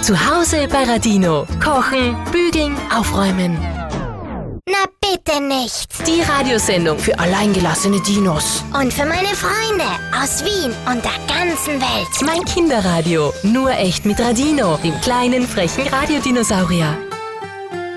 Zu Hause bei Radino. Kochen, bügeln, aufräumen. Na bitte nicht. Die Radiosendung für alleingelassene Dinos. Und für meine Freunde aus Wien und der ganzen Welt. Mein Kinderradio. Nur echt mit Radino, dem kleinen, frechen Radiodinosaurier.